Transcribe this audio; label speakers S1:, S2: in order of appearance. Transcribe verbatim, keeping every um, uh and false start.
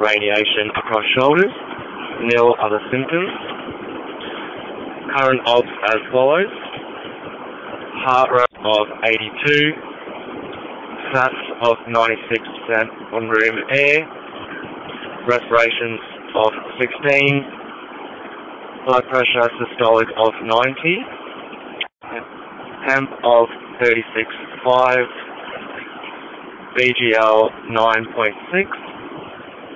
S1: radiation across shoulders. Nil other symptoms. Current odds as follows. Heart rate of eighty-two. S A T of ninety-six percent on room air. Respirations of sixteen. Blood pressure systolic of ninety. Temp of thirty-six point five. B G L nine point six.